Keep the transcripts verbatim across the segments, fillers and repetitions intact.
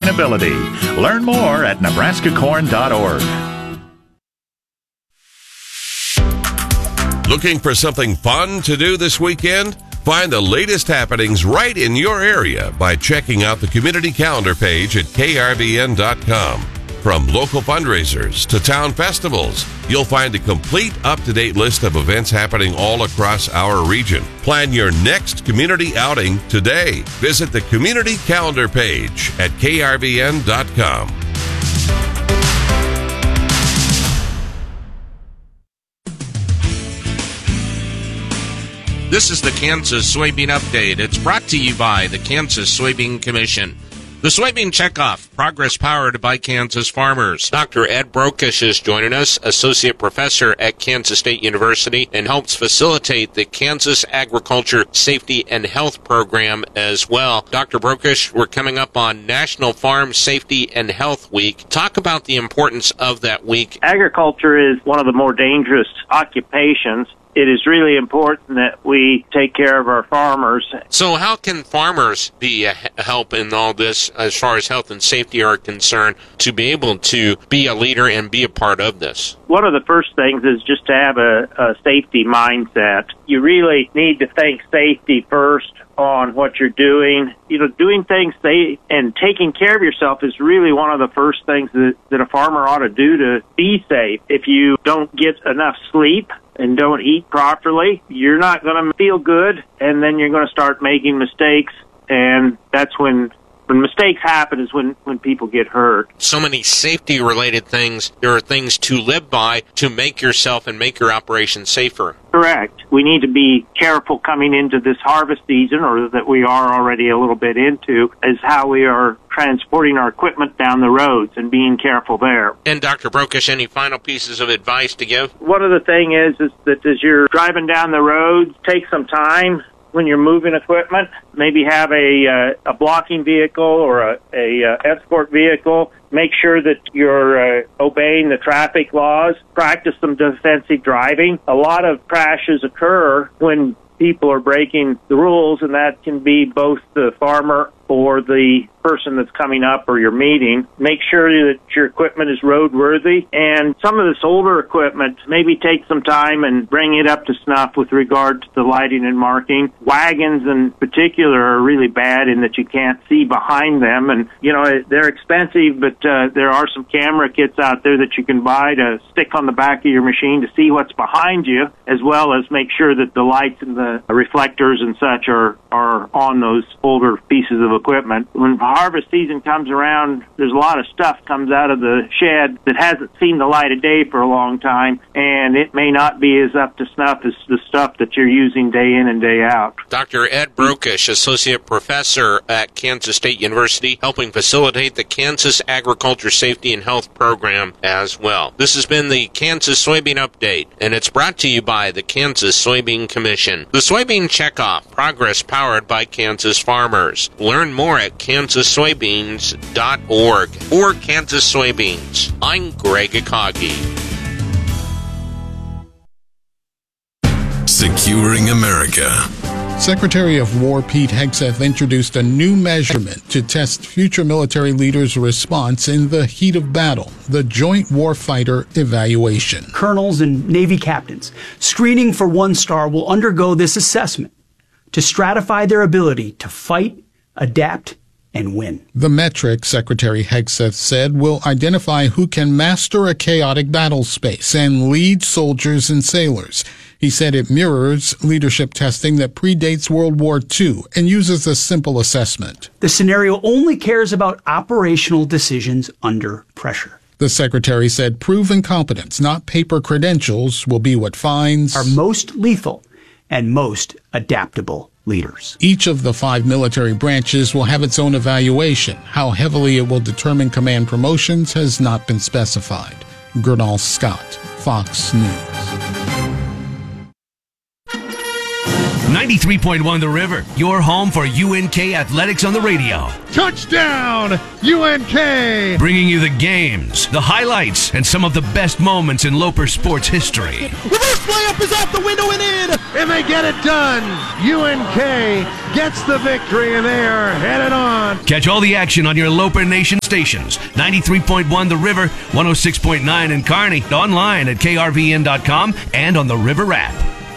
sustainability. Learn more at nebraska corn dot org. Looking for something fun to do this weekend? Find the latest happenings right in your area by checking out the community calendar page at K R V N dot com. From local fundraisers to town festivals, you'll find a complete up-to-date list of events happening all across our region. Plan your next community outing today. Visit the community calendar page at K R V N dot com. This is the Kansas Soybean Update. It's brought to you by the Kansas Soybean Commission. The Soybean Checkoff, progress powered by Kansas farmers. Doctor Ed Brokish is joining us, Associate Professor at Kansas State University, and helps facilitate the Kansas Agriculture Safety and Health Program as well. Doctor Brokish, we're coming up on National Farm Safety and Health Week. Talk about the importance of that week. Agriculture is one of the more dangerous occupations. It is really important that we take care of our farmers. So how can farmers be a help in all this as far as health and safety are concerned to be able to be a leader and be a part of this? One of the first things is just to have a, a safety mindset. You really need to think safety first on what you're doing. You know, doing things safe and taking care of yourself is really one of the first things that, that a farmer ought to do to be safe. If you don't get enough sleep and don't eat properly, you're not going to feel good, and then you're going to start making mistakes, and that's when when mistakes happen is when, when people get hurt. So many safety-related things. There are things to live by to make yourself and make your operation safer. Correct. We need to be careful coming into this harvest season, or that we are already a little bit into, is how we are transporting our equipment down the roads and being careful there. And Doctor Brokish, any final pieces of advice to give? One of the things is, is that as you're driving down the roads, take some time when you're moving equipment. Maybe have a uh, a blocking vehicle or a, a uh, escort vehicle. Make sure that you're uh, obeying the traffic laws. Practice some defensive driving. A lot of crashes occur when people are breaking the rules, and that can be both the farmer or the person that's coming up or your meeting. Make sure that your equipment is roadworthy. And some of this older equipment, maybe take some time and bring it up to snuff with regard to the lighting and marking. Wagons in particular are really bad in that you can't see behind them. And, you know, they're expensive, but uh, there are some camera kits out there that you can buy to stick on the back of your machine to see what's behind you, as well as make sure that the lights and the reflectors and such are, are on those older pieces of equipment. When harvest season comes around, there's a lot of stuff comes out of the shed that hasn't seen the light of day for a long time, and it may not be as up to snuff as the stuff that you're using day in and day out. Doctor Ed Brokish, Associate Professor at Kansas State University, helping facilitate the Kansas Agriculture Safety and Health Program as well. This has been the Kansas Soybean Update, and it's brought to you by the Kansas Soybean Commission. The Soybean Checkoff, progress powered by Kansas farmers. Learn more at kansas soybeans dot org or Kansas Soybeans. I'm Greg Akagi. Securing America. Secretary of War Pete Hegseth introduced a new measurement to test future military leaders' response in the heat of battle, the Joint Warfighter Evaluation. Colonels and Navy captains screening for one star will undergo this assessment to stratify their ability to fight, adapt, and win. The metric, Secretary Hegseth said, will identify who can master a chaotic battle space and lead soldiers and sailors. He said it mirrors leadership testing that predates World War Two and uses a simple assessment. The scenario only cares about operational decisions under pressure. The secretary said proven competence, not paper credentials, will be what finds our most lethal and most adaptable leaders. Each of the five military branches will have its own evaluation. How heavily it will determine command promotions has not been specified. Gernal Scott, Fox News. ninety-three point one The River, your home for U N K Athletics on the radio. Touchdown, U N K! Bringing you the games, the highlights, and some of the best moments in Loper sports history. Reverse layup is out the window and in! And they get it done! U N K gets the victory, and they are headed on. Catch all the action on your Loper Nation stations. ninety-three point one The River, one oh six point nine in Kearney, online at K R V N dot com and on the River app.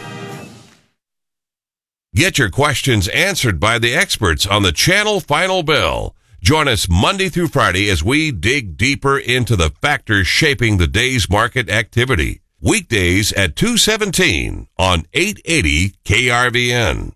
Get your questions answered by the experts on the Channel Final Bell. Join us Monday through Friday as we dig deeper into the factors shaping the day's market activity. Weekdays at two seventeen on eight eighty K R V N.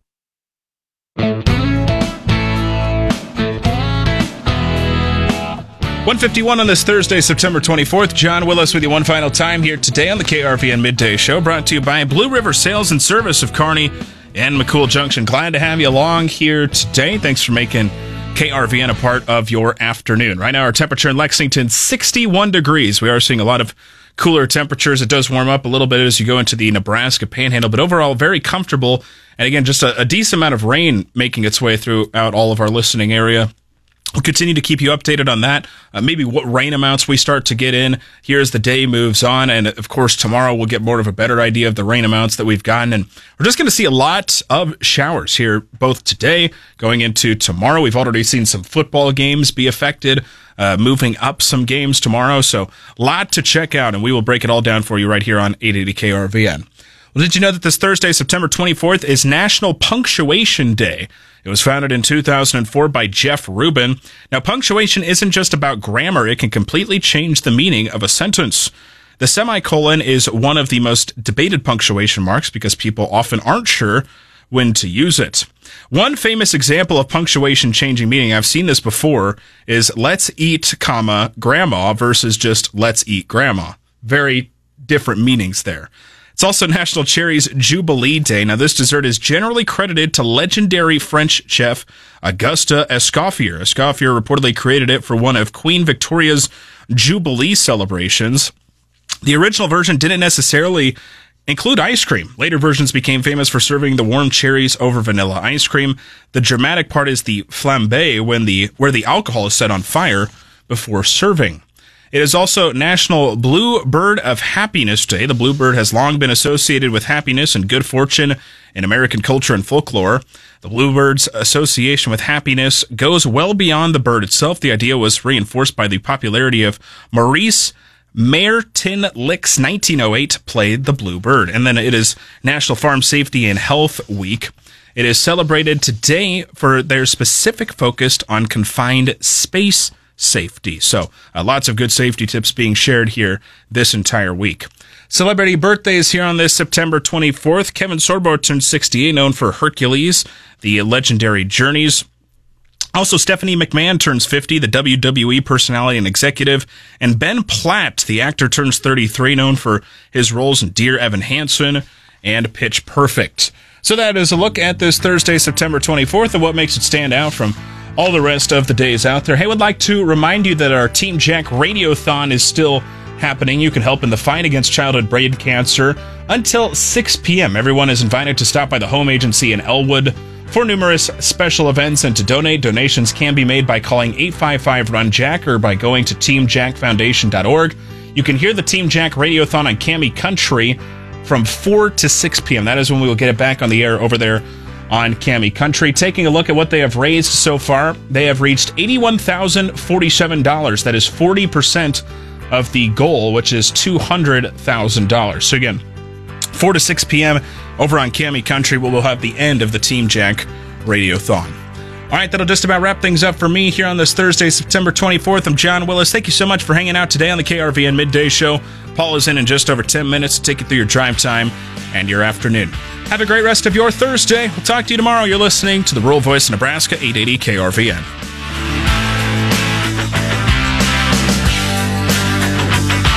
one fifty-one on this Thursday, September twenty-fourth. John Willis with you one final time here today on the K R V N Midday Show, brought to you by Blue River Sales and Service of Kearney and McCool Junction. Glad to have you along here today. Thanks for making K R V N a part of your afternoon. Right now, our temperature in Lexington, sixty-one degrees. We are seeing a lot of cooler temperatures. It does warm up a little bit as you go into the Nebraska Panhandle, but overall, very comfortable. And again, just a, a decent amount of rain making its way throughout all of our listening area. We'll continue to keep you updated on that, uh, maybe what rain amounts we start to get in here as the day moves on. And of course, tomorrow we'll get more of a better idea of the rain amounts that we've gotten. And we're just going to see a lot of showers here, both today going into tomorrow. We've already seen some football games be affected, uh, moving up some games tomorrow. So a lot to check out, and we will break it all down for you right here on eight eighty K R V N. Well, did you know that this Thursday, September twenty-fourth, is National Punctuation Day? It was founded in two thousand four by Jeff Rubin. Now, punctuation isn't just about grammar. It can completely change the meaning of a sentence. The semicolon is one of the most debated punctuation marks because people often aren't sure when to use it. One famous example of punctuation changing meaning, I've seen this before, is let's eat, comma, grandma versus just let's eat grandma. Very different meanings there. It's also National Cherries Jubilee Day. Now, this dessert is generally credited to legendary French chef Auguste Escoffier. Escoffier reportedly created it for one of Queen Victoria's Jubilee celebrations. The original version didn't necessarily include ice cream. Later versions became famous for serving the warm cherries over vanilla ice cream. The dramatic part is the flambe, when the where the alcohol is set on fire before serving. It is also National Blue Bird of Happiness Day. The bluebird has long been associated with happiness and good fortune in American culture and folklore. The bluebird's association with happiness goes well beyond the bird itself. The idea was reinforced by the popularity of Maurice Meyerton-Lick's nineteen oh eight play The Bluebird. And then it is National Farm Safety and Health Week. It is celebrated today for their specific focus on confined space safety. So uh, lots of good safety tips being shared here this entire week. Celebrity birthdays here on this September twenty-fourth. Kevin Sorbo turned sixty-eight, known for Hercules, the legendary Journeys. Also, Stephanie McMahon turns fifty, the W W E personality and executive. And Ben Platt, the actor, turns thirty-three, known for his roles in Dear Evan Hansen and Pitch Perfect. So that is a look at this Thursday, September twenty-fourth, and what makes it stand out from all the rest of the days out there. Hey, would like to remind you that our Team Jack Radiothon is still happening. You can help in the fight against childhood brain cancer until six p.m. Everyone is invited to stop by the home agency in Elwood for numerous special events, and to donate, donations can be made by calling eight five five, run jack or by going to team jack foundation dot org. You can hear the Team Jack Radiothon on Cami Country from four to six p.m. That is when we will get it back on the air over there on Cami Country. Taking a look at what they have raised so far, they have reached eighty-one thousand forty-seven dollars. That is forty percent of the goal, which is two hundred thousand dollars. So again, four to six p.m. over on Cami Country, where we'll have the end of the Team Jack Radiothon. All right, that'll just about wrap things up for me here on this Thursday, September twenty-fourth. I'm John Willis. Thank you so much for hanging out today on the K R V N Midday Show. Paul is in in just over ten minutes to take you through your drive time and your afternoon. Have a great rest of your Thursday. We'll talk to you tomorrow. You're listening to the Rural Voice of Nebraska, eight eighty K R V N.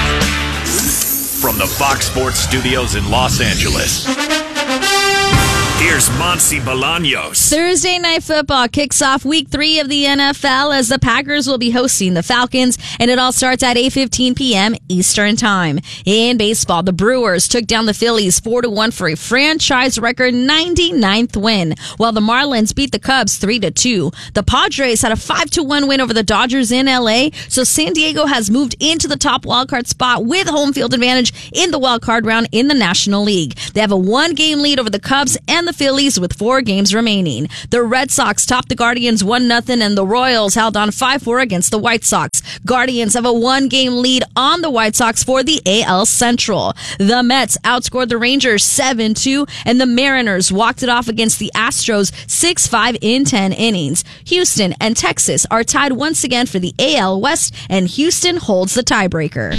From the Fox Sports Studios in Los Angeles, Here's Monty Bolaños. Thursday Night Football kicks off week three of the N F L as the Packers will be hosting the Falcons, and it all starts at eight fifteen p.m. Eastern Time. In baseball, the Brewers took down the Phillies four to one for a franchise record ninety-ninth win, while the Marlins beat the Cubs three to two. The Padres had a five to one win over the Dodgers in L A, so San Diego has moved into the top wildcard spot with home field advantage in the wildcard round in the National League. They have a one-game lead over the Cubs and the Phillies with four games remaining. The Red Sox topped the Guardians one nothing, and the Royals held on five four against the White Sox. Guardians have a one-game lead on the White Sox for the A L Central. The Mets outscored the Rangers seven two, and the Mariners walked it off against the Astros six five in ten innings. Houston and Texas are tied once again for the A L West, and Houston holds the tiebreaker.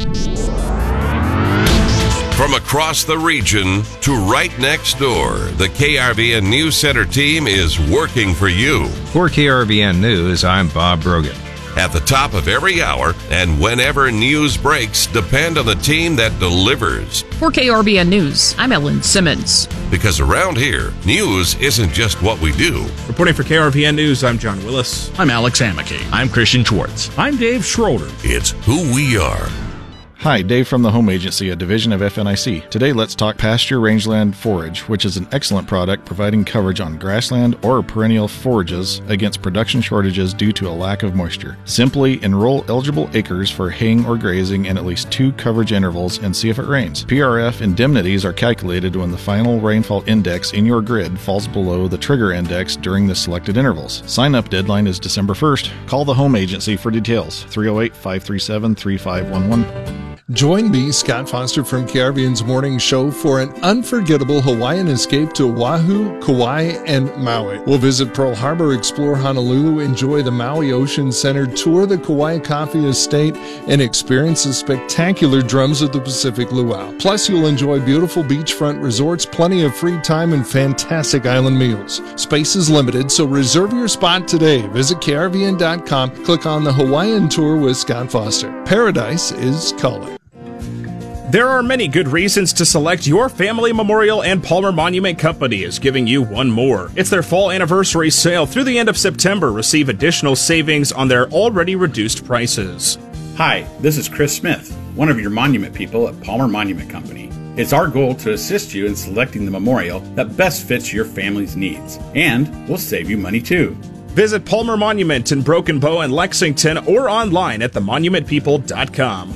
From across the region to right next door, the K R V N News Center team is working for you. For K R V N News, I'm Bob Brogan. At the top of every hour and whenever news breaks, depend on the team that delivers. For K R V N News, I'm Ellen Simmons. Because around here, news isn't just what we do. Reporting for K R V N News, I'm John Willis. I'm Alex Amaki. I'm Christian Schwartz. I'm Dave Schroeder. It's who we are. Hi, Dave from the Home Agency, a division of F N I C. Today, let's talk pasture rangeland forage, which is an excellent product providing coverage on grassland or perennial forages against production shortages due to a lack of moisture. Simply enroll eligible acres for haying or grazing in at least two coverage intervals and see if it rains. P R F indemnities are calculated when the final rainfall index in your grid falls below the trigger index during the selected intervals. Sign-up deadline is December first. Call the Home Agency for details. three oh eight, five three seven, three five one one. Join me, Scott Foster from K R V N's Morning Show, for an unforgettable Hawaiian escape to Oahu, Kauai, and Maui. We'll visit Pearl Harbor, explore Honolulu, enjoy the Maui Ocean Center, tour the Kauai Coffee Estate, and experience the spectacular Drums of the Pacific Luau. Plus, you'll enjoy beautiful beachfront resorts, plenty of free time, and fantastic island meals. Space is limited, so reserve your spot today. Visit K R V N dot com, click on the Hawaiian Tour with Scott Foster. Paradise is calling. There are many good reasons to select your family memorial, and Palmer Monument Company is giving you one more. It's their fall anniversary sale through the end of September. Receive additional savings on their already reduced prices. Hi, this is Chris Smith, one of your monument people at Palmer Monument Company. It's our goal to assist you in selecting the memorial that best fits your family's needs, and will save you money too. Visit Palmer Monument in Broken Bow and Lexington, or online at the monument people dot com.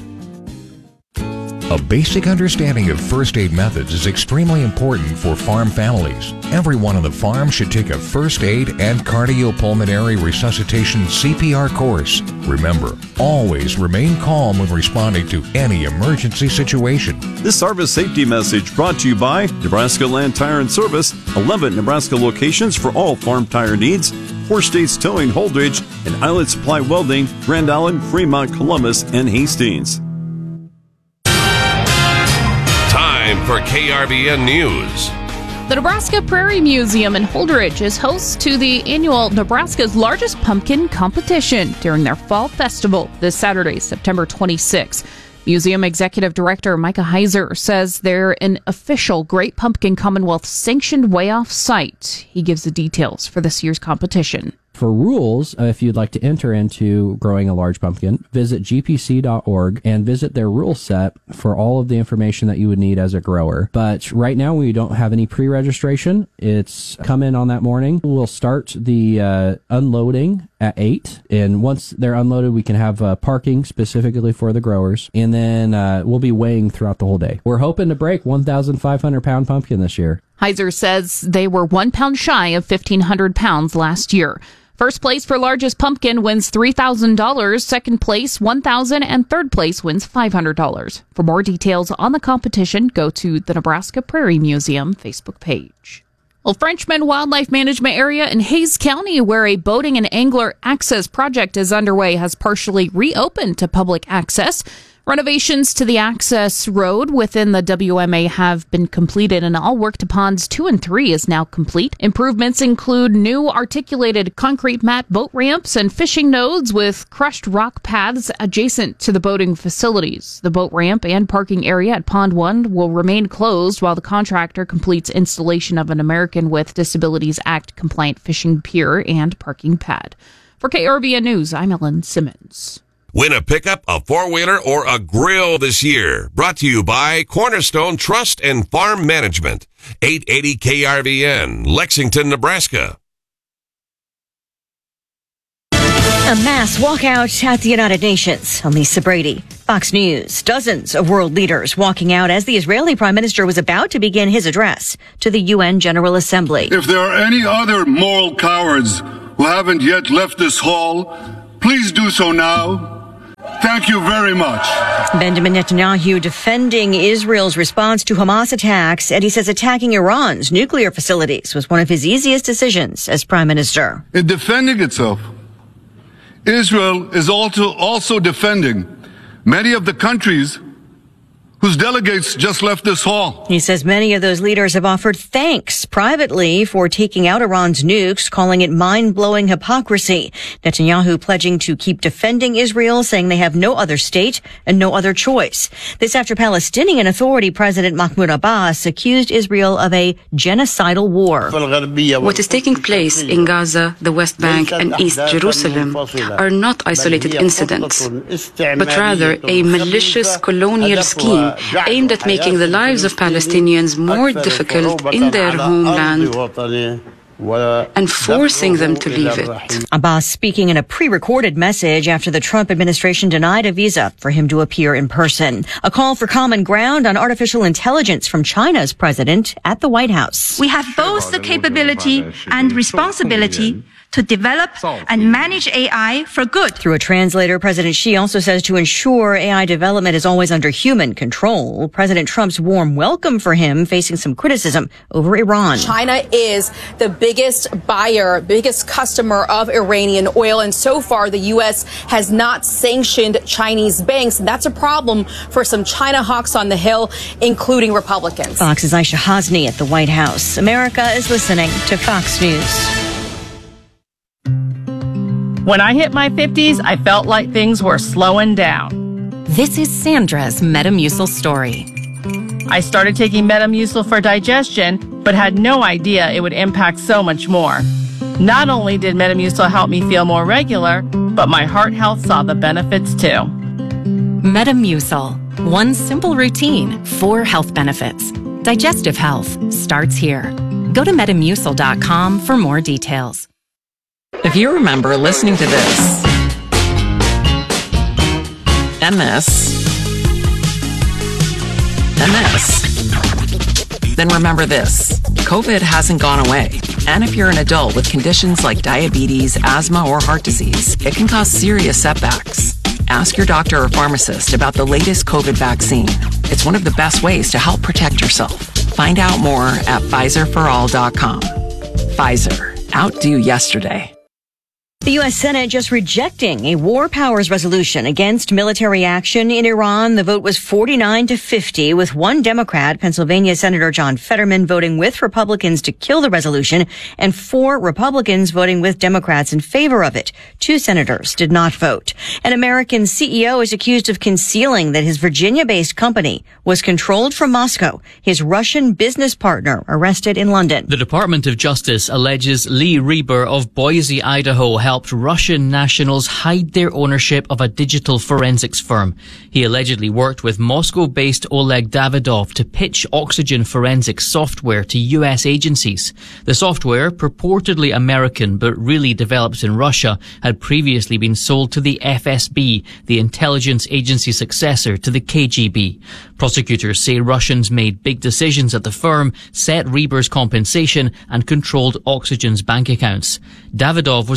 A basic understanding of first aid methods is extremely important for farm families. Everyone on the farm should take a first aid and cardiopulmonary resuscitation C P R course. Remember, always remain calm when responding to any emergency situation. This service safety message brought to you by Nebraska Land Tire and Service, eleven Nebraska locations for all farm tire needs, four states towing Holdridge, and Island Supply Welding, Grand Island, Fremont, Columbus, and Hastings. For K R V N News. The Nebraska Prairie Museum in Holdridge is host to the annual Nebraska's Largest Pumpkin competition during their fall festival this Saturday, September twenty-sixth. Museum Executive Director Micah Heiser says they're an official Great Pumpkin Commonwealth sanctioned way-off site. He gives the details for this year's competition. For rules, uh, if you'd like to enter into growing a large pumpkin, visit G P C dot org and visit their rule set for all of the information that you would need as a grower. But right now, we don't have any pre-registration. It's come in on that morning. We'll start the uh, unloading at eight, and once they're unloaded, we can have uh, parking specifically for the growers, and then uh, we'll be weighing throughout the whole day. We're hoping to break one thousand five hundred pound pumpkin this year. Heiser says they were one pound shy of fifteen hundred pounds last year. First place for largest pumpkin wins three thousand dollars, second place one thousand dollars, and third place wins five hundred dollars. For more details on the competition, go to the Nebraska Prairie Museum Facebook page. Well, Frenchman Wildlife Management Area in Hays County, where a boating and angler access project is underway, has partially reopened to public access. Renovations to the access road within the W M A have been completed, and all work to ponds two and three is now complete. Improvements include new articulated concrete mat boat ramps and fishing nodes with crushed rock paths adjacent to the boating facilities. The boat ramp and parking area at Pond one will remain closed while the contractor completes installation of an American with Disabilities Act compliant fishing pier and parking pad. For K R V N News, I'm Ellen Simmons. Win a pickup, a four-wheeler, or a grill this year. Brought to you by Cornerstone Trust and Farm Management. eight eighty K R V N, Lexington, Nebraska. A mass walkout at the United Nations. I'm Lisa Brady. Fox News. Dozens of world leaders walking out as the Israeli Prime Minister was about to begin his address to the U N General Assembly. If there are any other moral cowards who haven't yet left this hall, please do so now. Thank you very much. Benjamin Netanyahu defending Israel's response to Hamas attacks, and he says attacking Iran's nuclear facilities was one of his easiest decisions as prime minister. In defending itself, Israel is also, also defending many of the countries whose delegates just left this hall. He says many of those leaders have offered thanks privately for taking out Iran's nukes, calling it mind-blowing hypocrisy. Netanyahu pledging to keep defending Israel, saying they have no other state and no other choice. This after Palestinian Authority President Mahmoud Abbas accused Israel of a genocidal war. What is taking place in Gaza, the West Bank, and East Jerusalem are not isolated incidents, but rather a malicious colonial scheme aimed at making the lives of Palestinians more difficult in their homeland and forcing them to leave it. Abbas speaking in a pre-recorded message after the Trump administration denied a visa for him to appear in person. A call for common ground on artificial intelligence from China's president at the White House. We have both the capability and responsibility to develop and manage A I for good. Through a translator, President Xi also says to ensure A I development is always under human control. President Trump's warm welcome for him facing some criticism over Iran. China is the biggest buyer, biggest customer of Iranian oil, and so far the U S has not sanctioned Chinese banks. And that's a problem for some China hawks on the Hill, including Republicans. Fox's Aisha Hasni at the White House. America is listening to Fox News. When I hit my fifties, I felt like things were slowing down. This is Sandra's Metamucil story. I started taking Metamucil for digestion, but had no idea it would impact so much more. Not only did Metamucil help me feel more regular, but my heart health saw the benefits too. Metamucil. One simple routine, four health benefits. Digestive health starts here. Go to metamucil dot com for more details. If you remember listening to this, and this, and this, then remember this. COVID hasn't gone away. And if you're an adult with conditions like diabetes, asthma, or heart disease, it can cause serious setbacks. Ask your doctor or pharmacist about the latest COVID vaccine. It's one of the best ways to help protect yourself. Find out more at Pfizer for all dot com. Pfizer. Outdo yesterday. The U S Senate just rejecting a war powers resolution against military action in Iran. The vote was forty-nine to fifty, with one Democrat, Pennsylvania Senator John Fetterman, voting with Republicans to kill the resolution, and four Republicans voting with Democrats in favor of it. Two senators did not vote. An American C E O is accused of concealing that his Virginia-based company was controlled from Moscow. His Russian business partner arrested in London. The Department of Justice alleges Lee Reber of Boise, Idaho, helped Russian nationals hide their ownership of a digital forensics firm. He allegedly worked with Moscow-based Oleg Davidov to pitch oxygen forensics software to U S agencies. The software, purportedly American but really developed in Russia, had previously been sold to the F S B, the intelligence agency successor to the K G B. Prosecutors say Russians made big decisions at the firm, set Reber's compensation, and controlled Oxygen's bank accounts. Davidov was arrested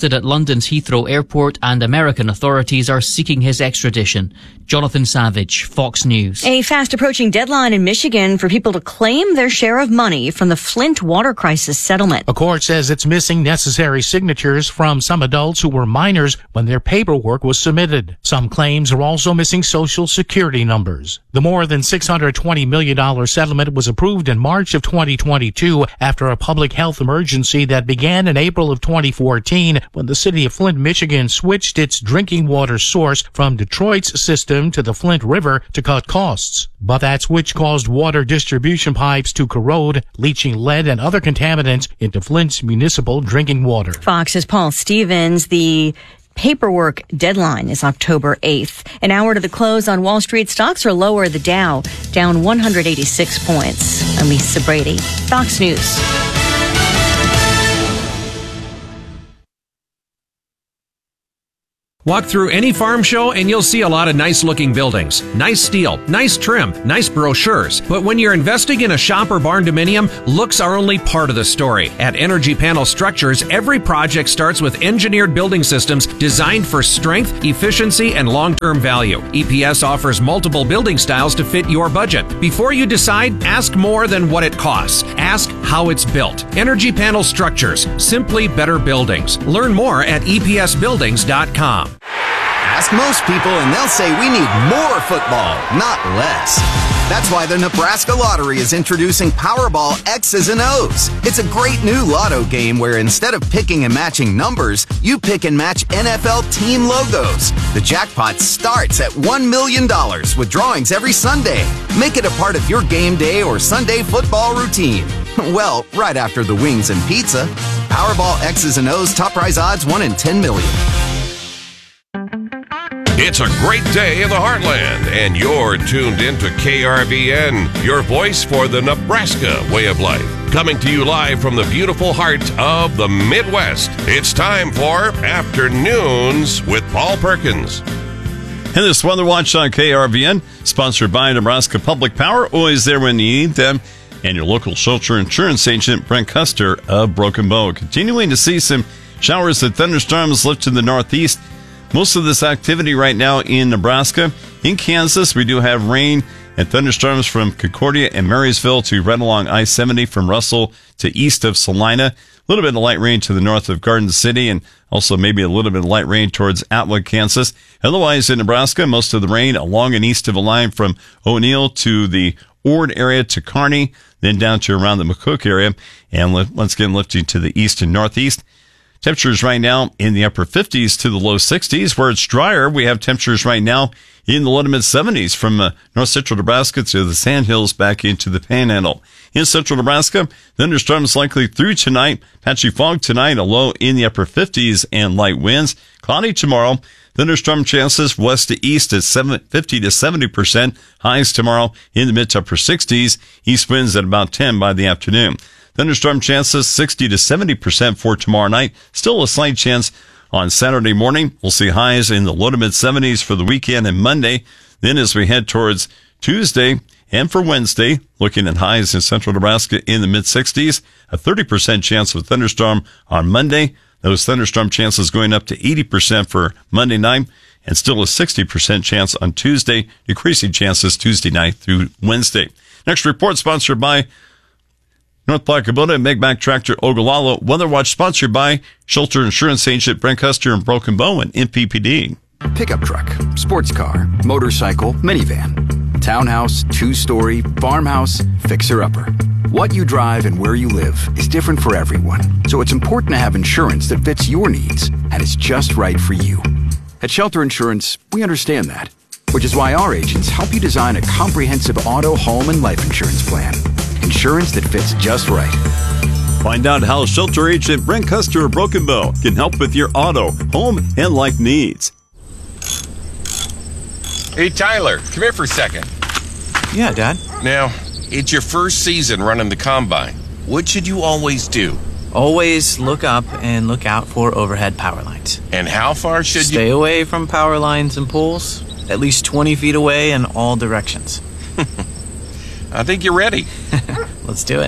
arrested at London's Heathrow Airport, and American authorities are seeking his extradition. Jonathan Savage, Fox News. A fast-approaching deadline in Michigan for people to claim their share of money from the Flint water crisis settlement. A court says it's missing necessary signatures from some adults who were minors when their paperwork was submitted. Some claims are also missing social security numbers. The more than six hundred twenty million dollars settlement was approved in March of twenty twenty-two after a public health emergency that began in April of twenty fourteen when the city of Flint, Michigan switched its drinking water source from Detroit's system to the Flint River to cut costs. But that switch caused water distribution pipes to corrode, leaching lead and other contaminants into Flint's municipal drinking water. Fox's Paul Stevens. The paperwork deadline is October eighth. An hour to the close on Wall Street. Stocks are lower. The Dow down one hundred eighty-six points. I'm Lisa Brady, Fox News. Walk through any farm show and you'll see a lot of nice looking buildings, nice steel, nice trim, nice brochures. But when you're investing in a shop or barn dominium, looks are only part of the story. At Energy Panel Structures, every project starts with engineered building systems designed for strength, efficiency, and long-term value. E P S offers multiple building styles to fit your budget. Before you decide, ask more than what it costs. Ask how it's built. Energy Panel Structures, simply better buildings. Learn more at E P S buildings dot com. Ask most people and they'll say we need more football, not less. That's why the Nebraska Lottery is introducing Powerball X's and O's. It's a great new lotto game where instead of picking and matching numbers, you pick and match N F L team logos. The jackpot starts at one million dollars with drawings every Sunday. Make it a part of your game day or Sunday football routine. Well, right after the wings and pizza. Powerball X's and O's top prize odds one in ten million. It's a great day in the heartland, and you're tuned in to K R V N, your voice for the Nebraska way of life. Coming to you live from the beautiful heart of the Midwest. It's time for Afternoons with Paul Perkins. And this Weather Watch on K R V N, sponsored by Nebraska Public Power, always there when you need them, and your local shelter insurance agent, Brent Custer of Broken Bow. Continuing to see some showers and thunderstorms lift to the northeast. Most of this activity right now in Nebraska. In Kansas, we do have rain and thunderstorms from Concordia and Marysville to right along I seventy from Russell to east of Salina. A little bit of light rain to the north of Garden City, and also maybe a little bit of light rain towards Atwood, Kansas. Otherwise, in Nebraska, most of the rain along and east of a line from O'Neill to the Ord area to Kearney, then down to around the McCook area, and once again lifting to the east and northeast. Temperatures right now in the upper fifties to the low sixties. Where it's drier, we have temperatures right now in the low to mid seventies from uh, north central Nebraska to the Sandhills back into the Panhandle. In central Nebraska, thunderstorms likely through tonight. Patchy fog tonight, a low in the upper fifties and light winds. Cloudy tomorrow. Thunderstorm chances west to east at fifty to seventy percent. Highs tomorrow in the mid to upper sixties. East winds at about ten by the afternoon. Thunderstorm chances sixty to seventy percent for tomorrow night. Still a slight chance on Saturday morning. We'll see highs in the low to mid seventies for the weekend and Monday. Then as we head towards Tuesday and for Wednesday, looking at highs in central Nebraska in the mid sixties, a thirty percent chance of a thunderstorm on Monday. Those thunderstorm chances going up to eighty percent for Monday night, and still a sixty percent chance on Tuesday, decreasing chances Tuesday night through Wednesday. Next report sponsored by North Platte Kubota and Megback Tractor Ogallala. Weather Watch sponsored by Shelter Insurance Agent Brent Custer and Broken Bow and N P P D. Pickup truck, sports car, motorcycle, minivan, townhouse, two-story, farmhouse, fixer-upper. What you drive and where you live is different for everyone, so it's important to have insurance that fits your needs and is just right for you. At Shelter Insurance, we understand that, which is why our agents help you design a comprehensive auto, home, and life insurance plan. Insurance that fits just right. Find out how Shelter Agent Brent Custer of Broken Bow can help with your auto, home, and life needs. Hey, Tyler, come here for a second. Yeah, Dad? Now, it's your first season running the combine. What should you always do? Always look up and look out for overhead power lines. And how far should Stay you... Stay away from power lines and poles, at least twenty feet away in all directions. I think you're ready. Let's do it.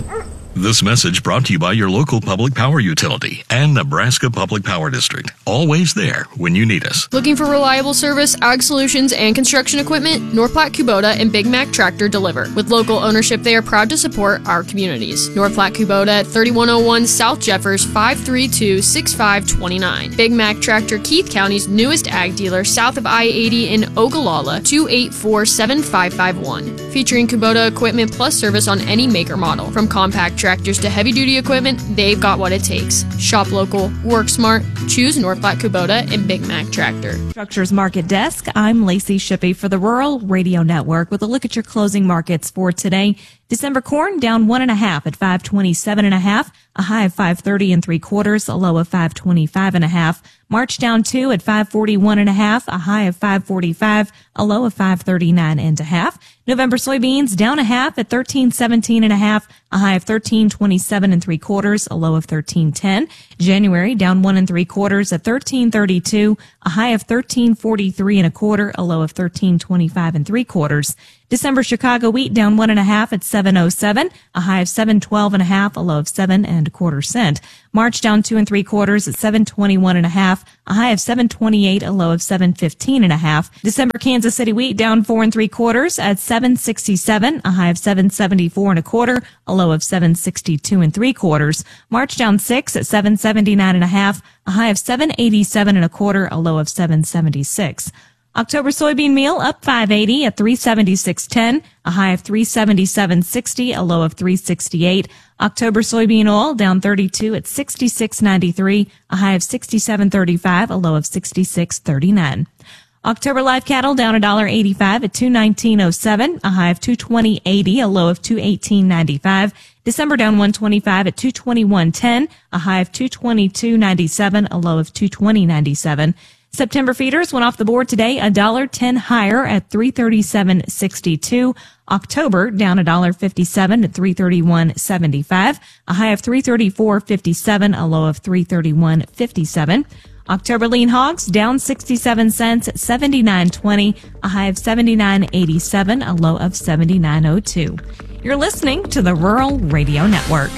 This message brought to you by your local public power utility and Nebraska Public Power District. Always there when you need us. Looking for reliable service, ag solutions, and construction equipment? North Platte Kubota and Big Mac Tractor deliver. With local ownership, they are proud to support our communities. North Platte Kubota at thirty-one oh one South Jeffers, five three two, six five two nine. Big Mac Tractor, Keith County's newest ag dealer, south of I eighty in Ogallala, two eight four, seven five five one. Featuring Kubota equipment plus service on any maker model. From compact tractors to heavy-duty equipment, they've got what it takes. Shop local, work smart, choose North Platte Kubota and Big Mac Tractor. Structures Market Desk, I'm Lacey Shippey for the Rural Radio Network with a look at your closing markets for today. December corn down one and a half at five twenty-seven and a half, a high of five thirty and three quarters, a low of five twenty-five and a half. March down two at five forty-one and a half, a high of five forty-five, a low of five thirty-nine and a half. November soybeans down a half at thirteen seventeen and a half, a high of thirteen twenty-seven and three quarters, a low of thirteen ten. January down one and three quarters at thirteen thirty-two, a high of thirteen forty-three and a quarter, a low of thirteen twenty-five and three quarters. December Chicago wheat down one and a half at seven oh seven, a high of seven twelve and a half, a low of seven and a quarter cent. March down two and three quarters at seven twenty-one and a half, a high of seven twenty-eight, a low of seven fifteen and a half. December Kansas City wheat down four and three quarters at seven sixty-seven, a high of seven seventy-four and a quarter, a low of seven sixty-two and three quarters. March down six at seven seventy-nine and a half, a high of seven eighty-seven and a quarter, a low of seven seventy-six. October soybean meal up five eighty at three seventy-six ten, a high of three seventy-seven sixty, a low of three sixty-eight. October soybean oil down thirty-two at sixty-six ninety-three, a high of sixty-seven thirty-five, a low of sixty-six thirty-nine. October live cattle down one dollar eighty-five at two nineteen oh seven, a high of two twenty eighty, a low of two eighteen ninety-five. December down one twenty-five at two twenty-one ten, a high of two twenty-two ninety-seven, a low of two twenty ninety-seven. September feeders went off the board today one dollar ten higher at three thirty-seven sixty-two. October down one dollar fifty-seven at three thirty-one seventy-five, a high of three thirty-four fifty-seven, a low of three thirty-one fifty-seven. October lean hogs down sixty-seven cents at seventy-nine twenty, a high of seventy-nine eighty-seven, a low of seventy-nine oh two. You're listening to the Rural Radio Network.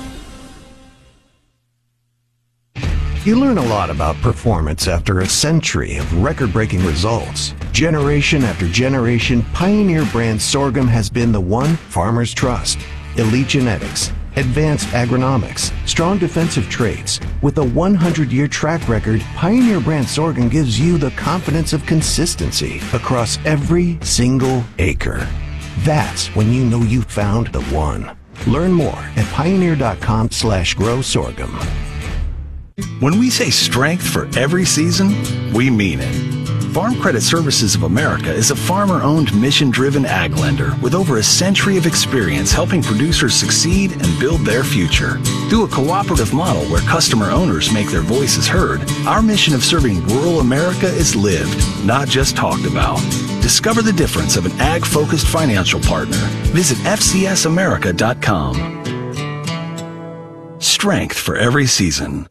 You learn a lot about performance after a century of record-breaking results. Generation after generation, Pioneer brand sorghum has been the one farmers trust. Elite genetics, advanced agronomics, strong defensive traits. With a one hundred year track record, Pioneer brand sorghum gives you the confidence of consistency across every single acre. That's when you know you've found the one. Learn more at pioneer.com slash grow sorghum. When we say strength for every season, we mean it. Farm Credit Services of America is a farmer-owned, mission-driven ag lender with over a century of experience helping producers succeed and build their future. Through a cooperative model where customer owners make their voices heard, our mission of serving rural America is lived, not just talked about. Discover the difference of an ag-focused financial partner. Visit f c s america dot com. Strength for every season.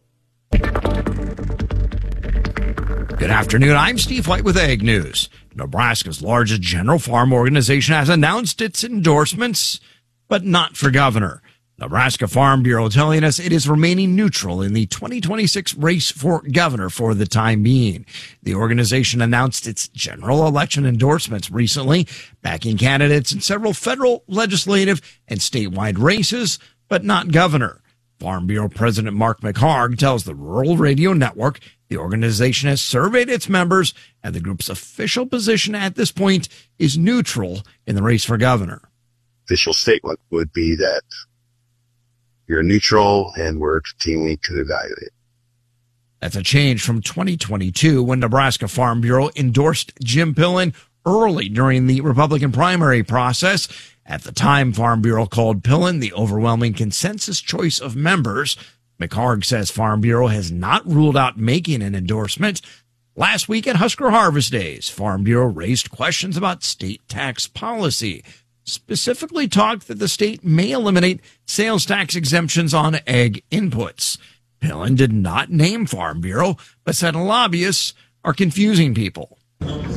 Good afternoon. I'm Steve White with Ag News. Nebraska's largest general farm organization has announced its endorsements, but not for governor. Nebraska Farm Bureau telling us it is remaining neutral in the twenty twenty-six race for governor for the time being. The organization announced its general election endorsements recently, backing candidates in several federal, legislative, and statewide races, but not governor. Farm Bureau President Mark McHargue tells the Rural Radio Network the organization has surveyed its members, and the group's official position at this point is neutral in the race for governor. Official statement would be that you're neutral and we're continuing to evaluate. That's a change from twenty twenty-two when Nebraska Farm Bureau endorsed Jim Pillen early during the Republican primary process. At the time, Farm Bureau called Pillen the overwhelming consensus choice of members. McHargue says Farm Bureau has not ruled out making an endorsement. Last week at Husker Harvest Days, Farm Bureau raised questions about state tax policy, specifically talked that the state may eliminate sales tax exemptions on ag inputs. Pillen did not name Farm Bureau, but said lobbyists are confusing people.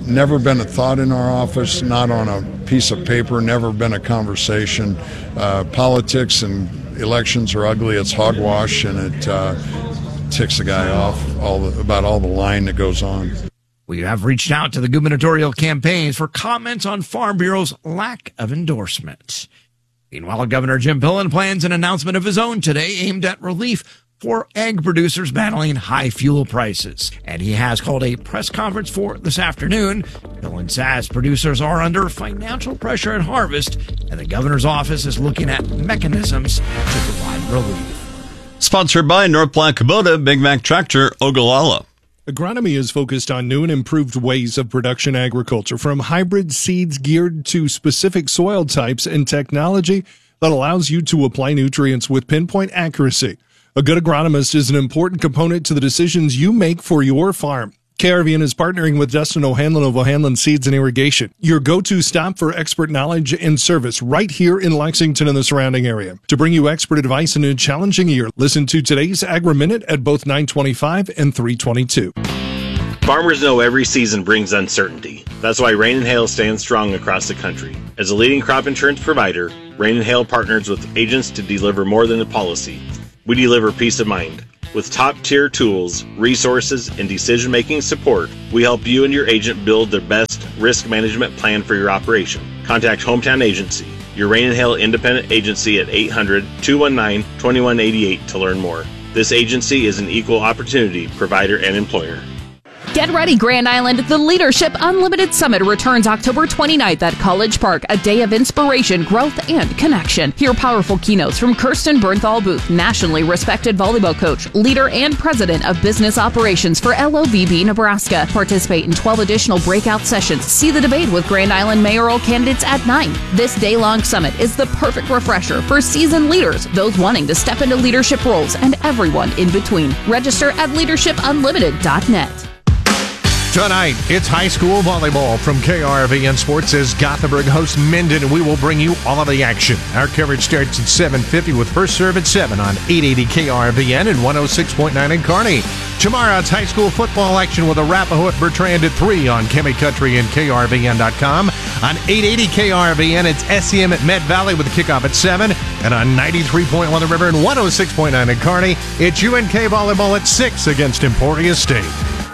never been a thought in our office, not on a piece of paper, never been a conversation. Uh, politics and elections are ugly. It's hogwash, and it uh, ticks the guy off all the, about all the lying that goes on. We have reached out to the gubernatorial campaigns for comments on Farm Bureau's lack of endorsement. Meanwhile, Governor Jim Pillen plans an announcement of his own today aimed at relief for ag producers battling high fuel prices. And he has called a press conference for this afternoon. Pillen says producers are under financial pressure at harvest, and the governor's office is looking at mechanisms to provide relief. Sponsored by North Platte Kubota, Big Mac Tractor, Ogallala. Agronomy is focused on new and improved ways of production agriculture, from hybrid seeds geared to specific soil types and technology that allows you to apply nutrients with pinpoint accuracy. A good agronomist is an important component to the decisions you make for your farm. K R V N is partnering with Dustin O'Hanlon of O'Hanlon Seeds and Irrigation, your go-to stop for expert knowledge and service right here in Lexington and the surrounding area. To bring you expert advice in a challenging year, listen to today's Agri-Minute at both nine twenty-five and three twenty-two. Farmers know every season brings uncertainty. That's why Rain and Hail stands strong across the country. As a leading crop insurance provider, Rain and Hail partners with agents to deliver more than a policy. We deliver peace of mind. With top-tier tools, resources, and decision-making support, we help you and your agent build their best risk management plan for your operation. Contact Hometown Agency, your Rain and Hail independent agency at eight hundred, two one nine, two one eight eight to learn more. This agency is an equal opportunity provider and employer. Get ready, Grand Island. The Leadership Unlimited Summit returns October twenty-ninth at College Park, a day of inspiration, growth, and connection. Hear powerful keynotes from Kirsten Bernthal Booth, nationally respected volleyball coach, leader, and president of business operations for L O V B Nebraska. Participate in twelve additional breakout sessions. See the debate with Grand Island mayoral candidates at nine. This day-long summit is the perfect refresher for seasoned leaders, those wanting to step into leadership roles, and everyone in between. Register at leadership unlimited dot net. Tonight, it's high school volleyball from K R V N Sports as Gothenburg hosts Minden, and we will bring you all of the action. Our coverage starts at seven fifty with first serve at seven on eight eighty K R V N and one oh six point nine in Kearney. Tomorrow, it's high school football action with Arapahoe at Bertrand at three on Kemi Country and K R V N dot com. On eight eighty K R V N, it's S E M at Med Valley with the kickoff at seven. And on ninety-three point one The River and one oh six point nine in Kearney, it's U N K volleyball at six against Emporia State.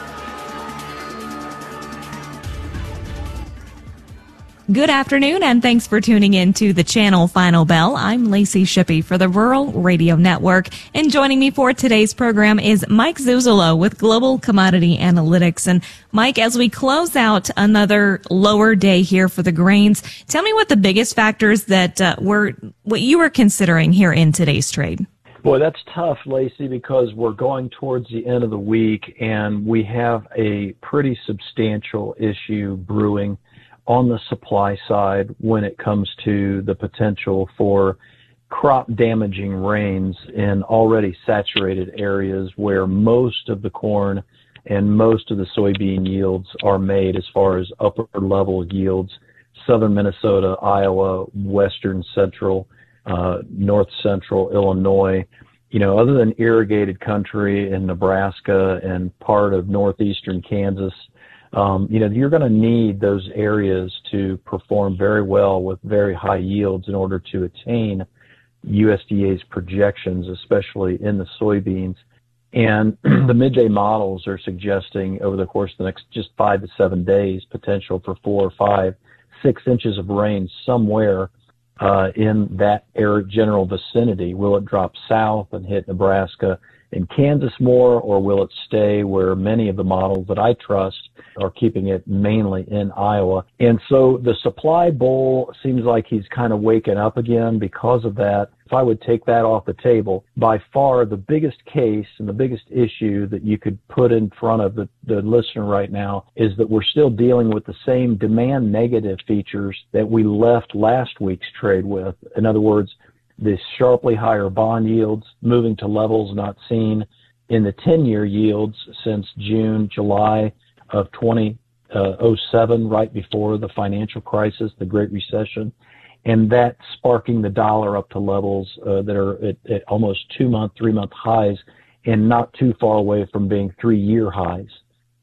Good afternoon, and thanks for tuning in to the Channel Final Bell. I'm Lacey Shippey for the Rural Radio Network, and joining me for today's program is Mike Zuzolo with Global Commodity Analytics. And Mike, as we close out another lower day here for the grains, tell me what the biggest factors that uh, were what you were considering here in today's trade. Boy, that's tough, Lacey, because we're going towards the end of the week, and we have a pretty substantial issue brewing on the supply side when it comes to the potential for crop damaging rains in already saturated areas where most of the corn and most of the soybean yields are made as far as upper level yields. Southern Minnesota, Iowa, western central, uh, north central Illinois. You know, other than irrigated country in Nebraska and part of northeastern Kansas, Um, you know, you're going to need those areas to perform very well with very high yields in order to attain U S D A's projections, especially in the soybeans. And the midday models are suggesting over the course of the next just five to seven days, potential for four or five, six inches of rain somewhere uh, in that air general vicinity. Will it drop south and hit Nebraska and Kansas more, or will it stay where many of the models that I trust are keeping it mainly in Iowa? And so the supply bowl seems like he's kind of waking up again because of that. If I would take that off the table, by far the biggest case and the biggest issue that you could put in front of the, the listener right now is that we're still dealing with the same demand negative features that we left last week's trade with. In other words, the sharply higher bond yields moving to levels not seen in the ten-year yields since June, July of twenty oh seven, right before the financial crisis, the Great Recession, and that sparking the dollar up to levels uh, that are at, at almost two-month, three-month highs and not too far away from being three-year highs.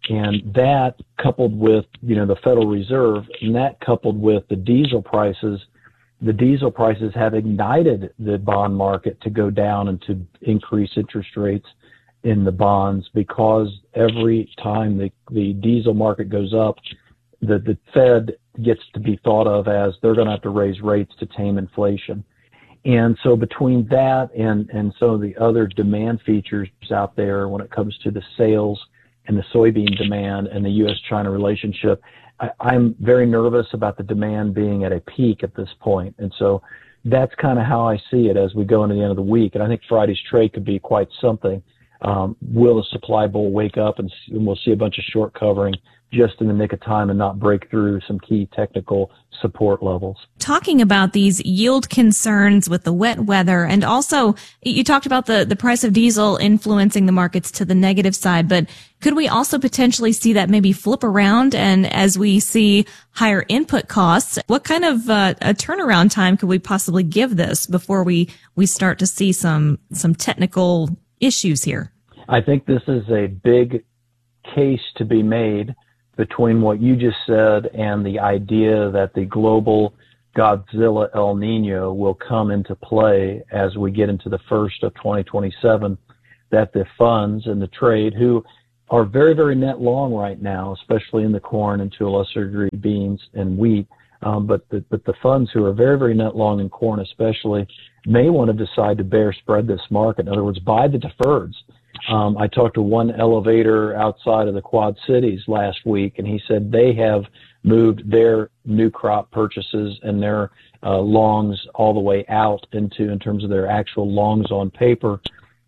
And that coupled with, you know, the Federal Reserve, and that coupled with the diesel prices, the diesel prices have ignited the bond market to go down and to increase interest rates in the bonds, because every time the, the diesel market goes up, the, the Fed gets to be thought of as they're going to have to raise rates to tame inflation. And so between that and, and some of the other demand features out there when it comes to the sales and the soybean demand and the U S China relationship, I, I'm very nervous about the demand being at a peak at this point. And so that's kind of how I see it as we go into the end of the week. And I think Friday's trade could be quite something. Um, will the supply bull wake up and, and we'll see a bunch of short covering just in the nick of time and not break through some key technical support levels. Talking about these yield concerns with the wet weather, and also you talked about the, the price of diesel influencing the markets to the negative side, but could we also potentially see that maybe flip around? And as we see higher input costs, what kind of uh, a turnaround time could we possibly give this before we, we start to see some, some technical issues here? I think this is a big case to be made between what you just said and the idea that the global Godzilla El Nino will come into play as we get into the first of twenty twenty-seven, that the funds and the trade, who are very, very net long right now, especially in the corn and to a lesser degree beans and wheat, um, but, the, but the funds who are very, very net long in corn especially may want to decide to bear spread this market. In other words, buy the deferreds. Um, I talked to one elevator outside of the Quad Cities last week, and he said they have moved their new crop purchases and their uh, longs all the way out into, in terms of their actual longs on paper,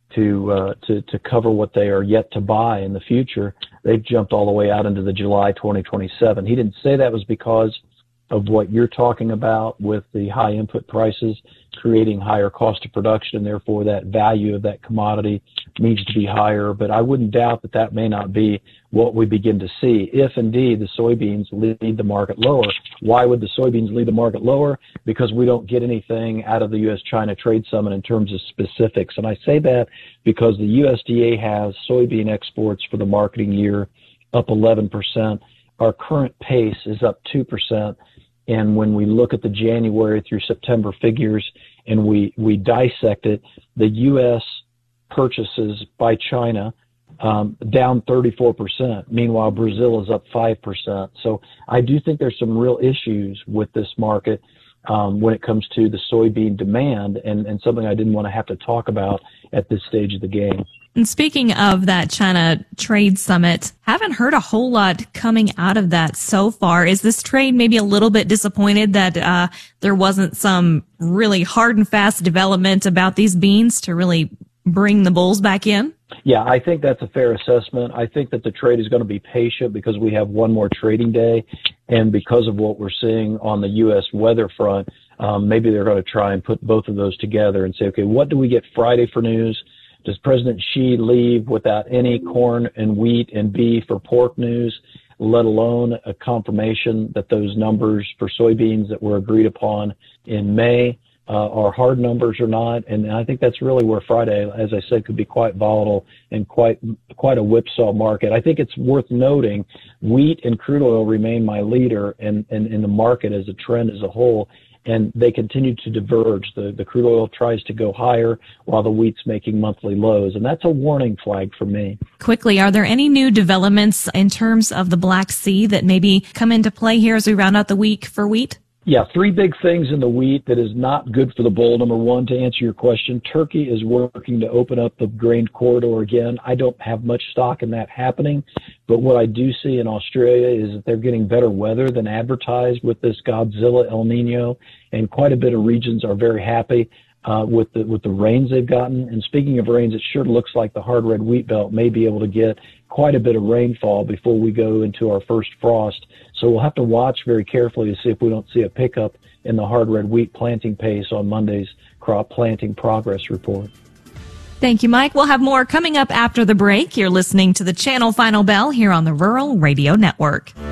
to uh, to to cover what they are yet to buy in the future. They've jumped all the way out into the July twenty twenty-seven. He didn't say that was because of what you're talking about with the high input prices creating higher cost of production, and therefore that value of that commodity needs to be higher. But I wouldn't doubt that that may not be what we begin to see if indeed the soybeans lead the market lower. Why would the soybeans lead the market lower? Because we don't get anything out of the U S China Trade Summit in terms of specifics. And I say that because the U S D A has soybean exports for the marketing year up eleven percent. Our current pace is up two percent. And when we look at the January through September figures and we, we dissect it, the U S purchases by China um, down thirty-four percent. Meanwhile, Brazil is up five percent. So I do think there's some real issues with this market um, when it comes to the soybean demand, and, and something I didn't want to have to talk about at this stage of the game. And speaking of that China Trade Summit, haven't heard a whole lot coming out of that so far. Is this trade maybe a little bit disappointed that uh there wasn't some really hard and fast development about these beans to really bring the bulls back in? Yeah, I think that's a fair assessment. I think that the trade is going to be patient because we have one more trading day, and because of what we're seeing on the U S weather front, um, maybe they're going to try and put both of those together and say, okay, what do we get Friday for news? Does President Xi leave without any corn and wheat and beef or pork news, let alone a confirmation that those numbers for soybeans that were agreed upon in May uh, are hard numbers or not? And I think that's really where Friday, as I said, could be quite volatile and quite quite a whipsaw market. I think it's worth noting wheat and crude oil remain my leader in, in, in the market as a trend as a whole. And they continue to diverge. The, the crude oil tries to go higher while the wheat's making monthly lows. And that's a warning flag for me. Quickly, are there any new developments in terms of the Black Sea that maybe come into play here as we round out the week for wheat? Yeah, three big things in the wheat that is not good for the bull. Number one, to answer your question, Turkey is working to open up the grain corridor again. I don't have much stock in that happening, but what I do see in Australia is that they're getting better weather than advertised with this Godzilla El Nino, and quite a bit of regions are very happy uh, with the with the rains they've gotten. And speaking of rains, it sure looks like the hard red wheat belt may be able to get quite a bit of rainfall before we go into our first frost. So we'll have to watch very carefully to see if we don't see a pickup in the hard red wheat planting pace on Monday's crop planting progress report. Thank you, Mike. We'll have more coming up after the break. You're listening to the Channel Final Bell here on the Rural Radio Network.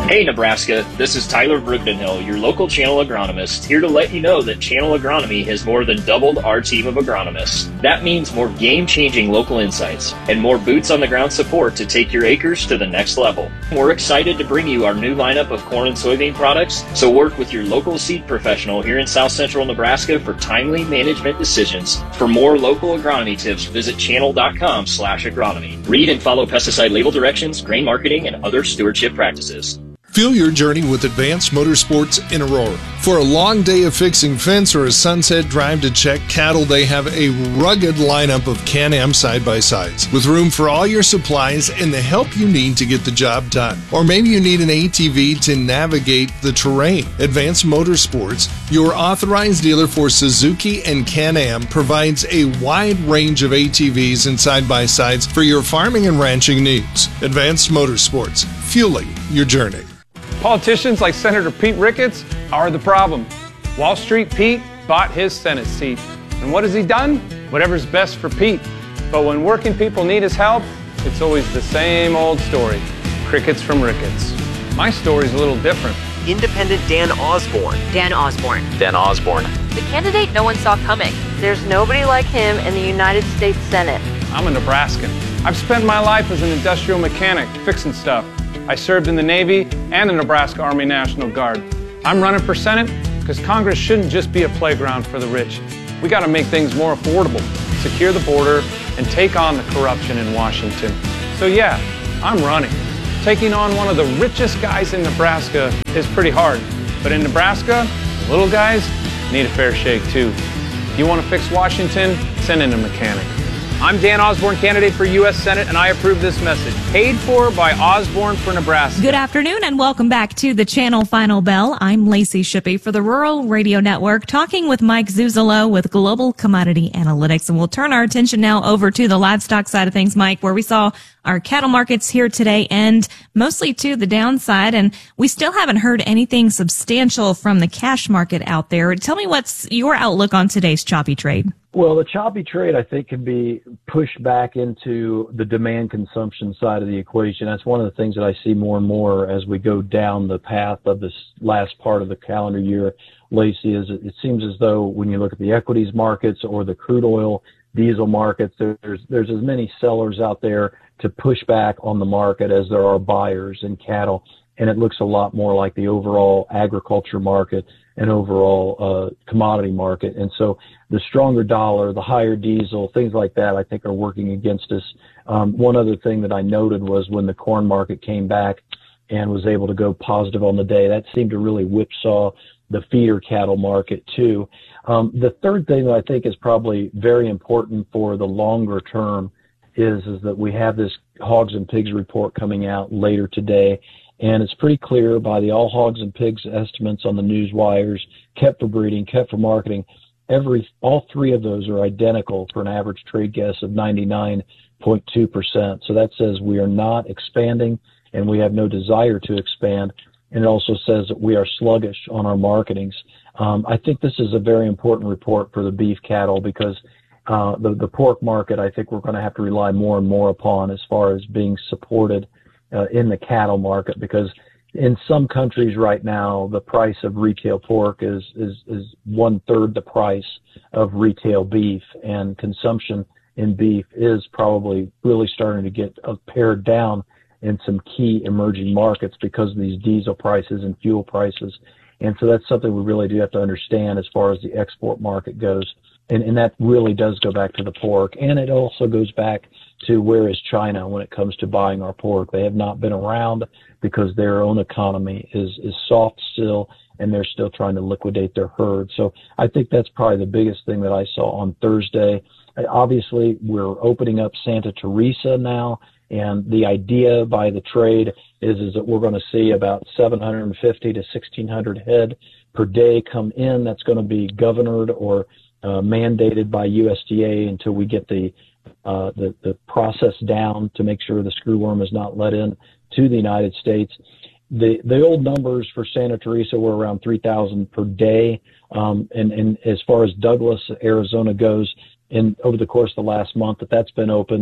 Hey Nebraska, this is Tyler Brugdenhill, your local Channel agronomist, here to let you know that Channel Agronomy has more than doubled our team of agronomists. That means more game-changing local insights and more boots-on-the-ground support to take your acres to the next level. We're excited to bring you our new lineup of corn and soybean products, so work with your local seed professional here in South Central Nebraska for timely management decisions. For more local agronomy tips, visit channel.com slash agronomy. Read and follow pesticide label directions, grain marketing, and other stewardship practices. Fuel your journey with Advanced Motorsports in Aurora. For a long day of fixing fence or a sunset drive to check cattle, they have a rugged lineup of Can-Am side-by-sides with room for all your supplies and the help you need to get the job done. Or maybe you need an A T V to navigate the terrain. Advanced Motorsports, your authorized dealer for Suzuki and Can-Am, provides a wide range of A T Vs and side-by-sides for your farming and ranching needs. Advanced Motorsports, fueling your journey. Politicians like Senator Pete Ricketts are the problem. Wall Street Pete bought his Senate seat. And what has he done? Whatever's best for Pete. But when working people need his help, it's always the same old story. Crickets from Ricketts. My story's a little different. Independent Dan Osborne. Dan Osborne. Dan Osborne. The candidate no one saw coming. There's nobody like him in the United States Senate. I'm a Nebraskan. I've spent my life as an industrial mechanic, fixing stuff. I served in the Navy and the Nebraska Army National Guard. I'm running for Senate because Congress shouldn't just be a playground for the rich. We got to make things more affordable, secure the border, and take on the corruption in Washington. So yeah, I'm running. Taking on one of the richest guys in Nebraska is pretty hard. But in Nebraska, the little guys need a fair shake too. If you want to fix Washington, send in a mechanic. I'm Dan Osborne, candidate for U S Senate, and I approve this message. Paid for by Osborne for Nebraska. Good afternoon and welcome back to the Channel Final Bell. I'm Lacey Shippey for the Rural Radio Network, talking with Mike Zuzolo with Global Commodity Analytics. And we'll turn our attention now over to the livestock side of things, Mike, where we saw our cattle markets here today end mostly to the downside, and we still haven't heard anything substantial from the cash market out there. Tell me what's your outlook on today's choppy trade? Well, the choppy trade, I think, can be pushed back into the demand consumption side of the equation. That's one of the things that I see more and more as we go down the path of this last part of the calendar year, Lacey, is it seems as though when you look at the equities markets or the crude oil, diesel markets, there's, there's as many sellers out there to push back on the market as there are buyers in cattle. And it looks a lot more like the overall agriculture market and overall uh, commodity market. And so the stronger dollar, the higher diesel, things like that, I think are working against us. Um, one other thing that I noted was when the corn market came back and was able to go positive on the day, that seemed to really whipsaw the feeder cattle market too. Um, the third thing that I think is probably very important for the longer term is, is that we have this hogs and pigs report coming out later today. And it's pretty clear by the all hogs and pigs estimates on the news wires, kept for breeding, kept for marketing, every, all three of those are identical for an average trade guess of ninety-nine point two percent. So that says we are not expanding and we have no desire to expand. And it also says that we are sluggish on our marketings. Um, I think this is a very important report for the beef cattle because uh, the, the pork market, I think we're going to have to rely more and more upon as far as being supported Uh, in the cattle market, because in some countries right now, the price of retail pork is, is, is one third the price of retail beef, and consumption in beef is probably really starting to get uh, pared down in some key emerging markets because of these diesel prices and fuel prices. And so that's something we really do have to understand as far as the export market goes. And, and that really does go back to the pork. And it also goes back to where is China when it comes to buying our pork. They have not been around because their own economy is, is soft still, and they're still trying to liquidate their herd. So I think that's probably the biggest thing that I saw on Thursday. Obviously, we're opening up Santa Teresa now, and the idea by the trade is, is that we're going to see about seven hundred fifty to sixteen hundred head per day come in. That's going to be governed or uh, mandated by U S D A until we get the Uh, the, the process down to make sure the screwworm is not let in to the United States. The, the old numbers for Santa Teresa were around three thousand per day. Um, and, and as far as Douglas, Arizona goes, in over the course of the last month that that's been open,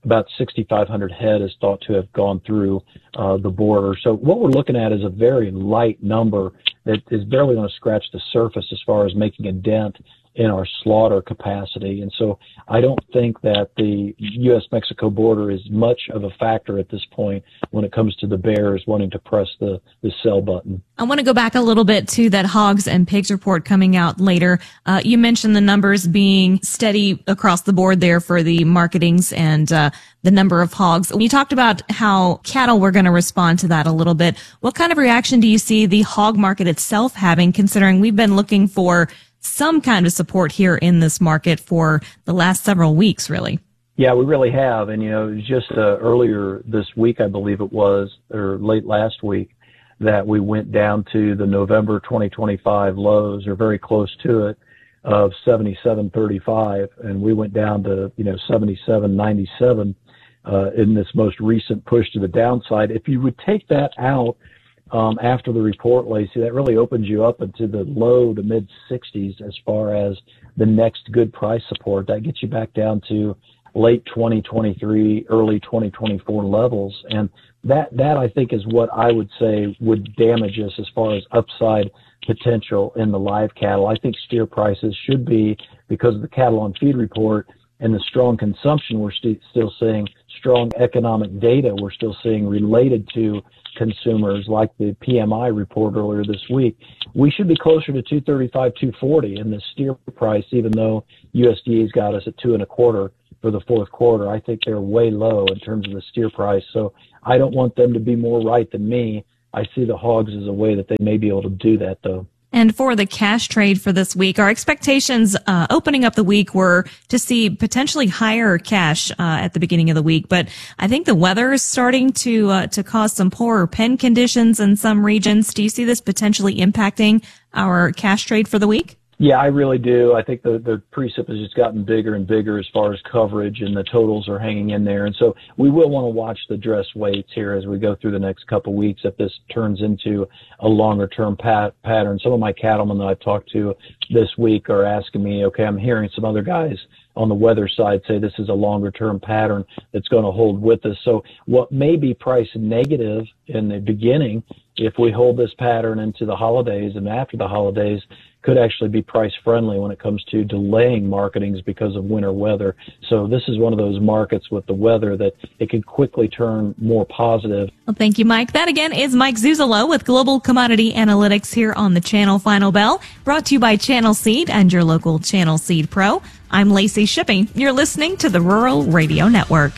about sixty-five hundred head is thought to have gone through uh, the border. So what we're looking at is a very light number that is barely going to scratch the surface as far as making a dent in our slaughter capacity. And so I don't think that the U S Mexico border is much of a factor at this point when it comes to the bears wanting to press the, the sell button. I want to go back a little bit to that hogs and pigs report coming out later. Uh, you mentioned the numbers being steady across the board there for the marketings and uh, the number of hogs. You talked about how cattle were going to respond to that a little bit. What kind of reaction do you see the hog market itself having, considering we've been looking for some kind of support here in this market for the last several weeks, really? Yeah, we really have. And, you know, it was just uh, earlier this week, I believe it was, or late last week, that we went down to the November twenty twenty-five lows, or very close to it, of seventy-seven thirty-five. And we went down to, you know, seventy-seven ninety-seven uh, in this most recent push to the downside. If you would take that out, Um, after the report, Lacey, that really opens you up into the low to mid sixties as far as the next good price support. That gets you back down to late twenty twenty-three, early twenty twenty-four levels. And that, that I think is what I would say would damage us as far as upside potential in the live cattle. I think steer prices should be, because of the cattle on feed report and the strong consumption we're st- still seeing, strong economic data we're still seeing related to consumers, like the P M I report earlier this week, we should be closer to two thirty-five, two forty in the steer price, even though U S D A's got us at two and a quarter for the fourth quarter. I think they're way low in terms of the steer price. So I don't want them to be more right than me. I see the hogs as a way that they may be able to do that, though. And for the cash trade for this week, our expectations uh, opening up the week were to see potentially higher cash uh, at the beginning of the week. But I think the weather is starting to uh, to cause some poorer pen conditions in some regions. Do you see this potentially impacting our cash trade for the week? Yeah, I really do. I think the, the precip has just gotten bigger and bigger as far as coverage, and the totals are hanging in there. And so we will want to watch the dress weights here as we go through the next couple of weeks if this turns into a longer-term pat- pattern. Some of my cattlemen that I've talked to this week are asking me, okay, I'm hearing some other guys on the weather side say this is a longer-term pattern that's going to hold with us. So what may be price negative in the beginning, if we hold this pattern into the holidays and after the holidays, could actually be price friendly when it comes to delaying marketings because of winter weather. So this is one of those markets with the weather that it can quickly turn more positive. Well, thank you, Mike. That again is Mike Zuzolo with Global Commodity Analytics here on the Channel Final Bell, brought to you by Channel Seed and your local Channel Seed Pro. I'm Lacey Shipping. You're listening to the Rural Radio Network.